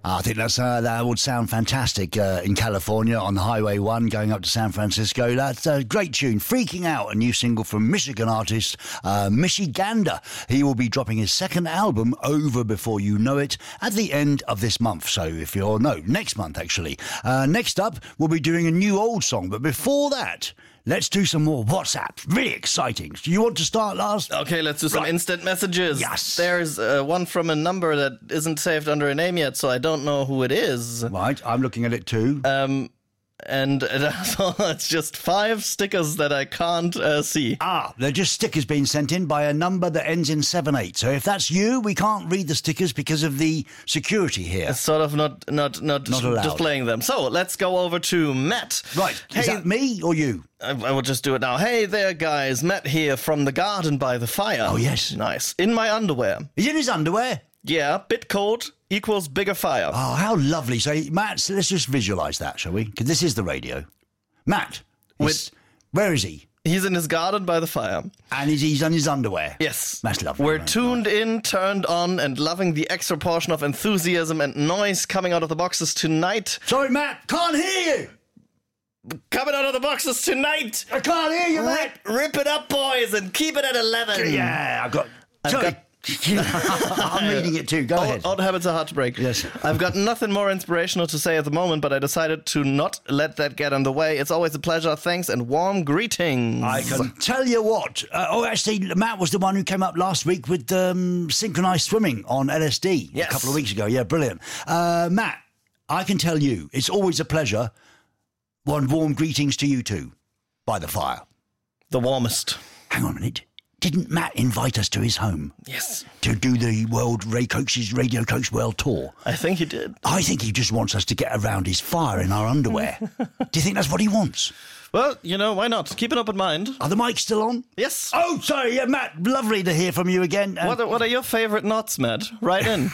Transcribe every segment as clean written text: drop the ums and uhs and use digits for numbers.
I think that would sound fantastic in California on the Highway 1 going up to San Francisco. That's a great tune. Freaking Out, a new single from Michigan artist Michigander. He will be dropping his second album, Over Before You Know It, at the end of this month. So if you're, no, next month actually. Next up, we'll be doing a new old song. But before that, let's do some more WhatsApp. Really exciting. Do you want to start, Lars? Okay, let's do some instant messages. Yes. There's one from a number that isn't saved under a name yet, so I don't know who it is. Right, I'm looking at it too. And it's just 5 stickers that I can't see. They're just stickers being sent in by a number that ends in 78. So if that's you, we can't read the stickers because of the security here. It's sort of not allowed. displaying them. So let's go over to Matt. Right, is that me or you? I will just do it now. Hey there, guys. Matt here from the garden by the fire. Oh, yes. Nice. In my underwear. He's in his underwear? Yeah, bit cold equals bigger fire. Oh, how lovely. So, Matt, let's just visualise that, shall we? Because this is the radio. Matt, where is he? He's in his garden by the fire. And he's on his underwear? Yes. That's lovely. We're tuned in, turned on, and loving the extra portion of enthusiasm and noise coming out of the boxes tonight. Sorry, Matt, can't hear you. Coming out of the boxes tonight. I can't hear you, Matt. Rip it up, boys, and keep it at 11. Yeah, I've got... I'm reading it too. Go ahead. Odd habits are hard to break. Yes. I've got nothing more inspirational to say at the moment, but I decided to not let that get in the way. It's always a pleasure. Thanks and warm greetings. I can tell you what. Actually, Matt was the one who came up last week with synchronised swimming on LSD a couple of weeks ago. Yeah, brilliant. Matt, I can tell you, it's always a pleasure. Warm greetings to you too, by the fire. The warmest. Hang on a minute. Didn't Matt invite us to his home? Yes. To do the Radio Coach World Tour? I think he did. I think he just wants us to get around his fire in our underwear. Do you think that's what he wants? Well, why not? Keep an open mind. Are the mics still on? Yes. Oh, sorry, yeah, Matt, lovely to hear from you again. What are your favourite knots, Matt? Write in.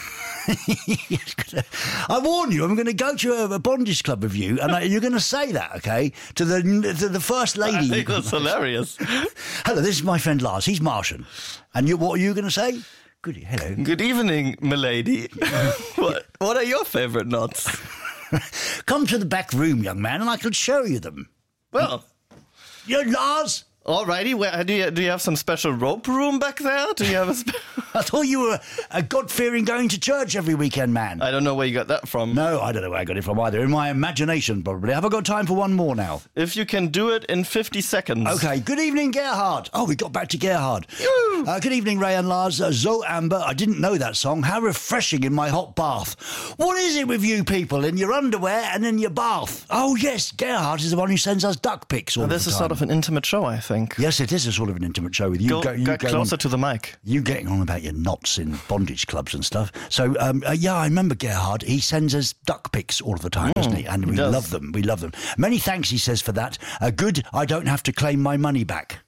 I warn you, I'm going to go to a bondage club with you, and you're going to say that, okay, to the first lady. I think that's hilarious. Hello, this is my friend Lars. He's Martian. And what are you going to say? Hello. Good evening, milady. What are your favourite knots? Come to the back room, young man, and I can show you them. Well, you're Lars. Alrighty, do you have some special rope room back there? Do you have I thought you were a God-fearing going to church every weekend man. I don't know where you got that from. No, I don't know where I got it from either. In my imagination, probably. Have I got time for one more now? If you can do it in 50 seconds. Okay, good evening, Gerhard. Oh, we got back to Gerhard. Good evening, Ray and Lars. Zoe Amber, I didn't know that song. How refreshing in my hot bath. What is it with you people in your underwear and in your bath? Oh, yes, Gerhard is the one who sends us duck pics all the time. This is sort of an intimate show, I think. Yes, it is a sort of an intimate show with you. Go closer to the mic. You getting on about your knots in bondage clubs and stuff. So, I remember Gerhard. He sends us duck pics all the time, doesn't he? And we love them. We love them. Many thanks, he says, for that. Good, I don't have to claim my money back.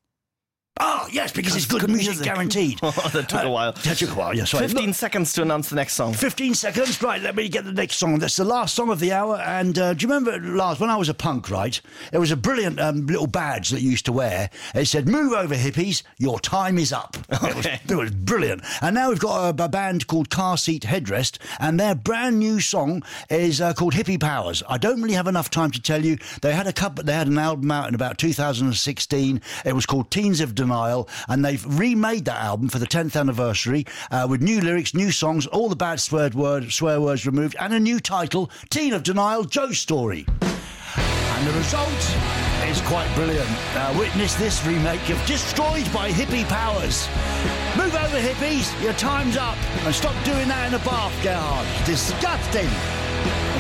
Oh, yes, because it's good music guaranteed. That took a while. That took a while, yes. Right. 15 seconds to announce the next song. 15 seconds? Right, let me get the next song. That's the last song of the hour. And do you remember, Lars, when I was a punk, right, there was a brilliant little badge that you used to wear. It said, "Move over, hippies, your time is up." Okay. It was brilliant. And now we've got a band called Car Seat Headrest, and their brand new song is called Hippie Powers. I don't really have enough time to tell you. They had an album out in about 2016. It was called Teens of Denial, and they've remade that album for the 10th anniversary with new lyrics, new songs, all the bad swear words removed, and a new title, Teen of Denial, Joe's Story. And the result is quite brilliant. Witness this remake of Destroyed by Hippie Powers. Move over, hippies, your time's up, and stop doing that in a bath, Gerhard. Disgusting.